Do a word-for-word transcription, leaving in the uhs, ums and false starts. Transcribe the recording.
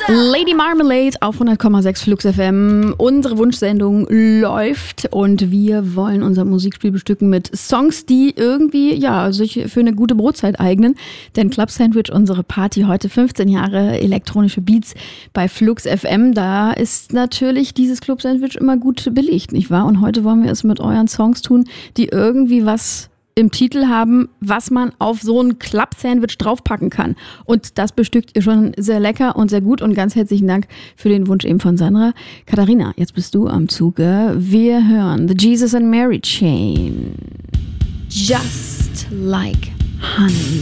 Lady Marmalade auf hundert Komma sechs Flux F M. Unsere Wunschsendung läuft und wir wollen unser Musikspiel bestücken mit Songs, die irgendwie ja sich für eine gute Brotzeit eignen. Denn Club Sandwich, unsere Party heute, fünfzehn Jahre elektronische Beats bei Flux F M. Da ist natürlich dieses Club Sandwich immer gut belegt, nicht wahr? Und heute wollen wir es mit euren Songs tun, die irgendwie was im Titel haben, was man auf so ein Club-Sandwich draufpacken kann. Und das bestückt ihr schon sehr lecker und sehr gut. Und ganz herzlichen Dank für den Wunsch eben von Sandra. Katharina, jetzt bist du am Zuge. Wir hören The Jesus and Mary Chain. Just like honey.